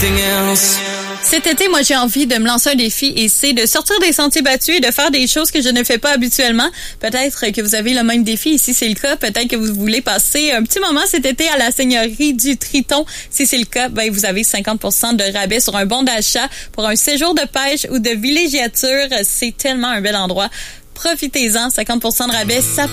anything else. Cet été, moi, j'ai envie de me lancer un défi et c'est de sortir des sentiers battus et de faire des choses que je ne fais pas habituellement. Peut-être que vous avez le même défi et si c'est le cas, peut-être que vous voulez passer un petit moment cet été à la Seigneurie du Triton. Si c'est le cas, ben, vous avez 50% de rabais sur un bon d'achat pour un séjour de pêche ou de villégiature. C'est tellement un bel endroit. Profitez-en, 50% de rabais, ça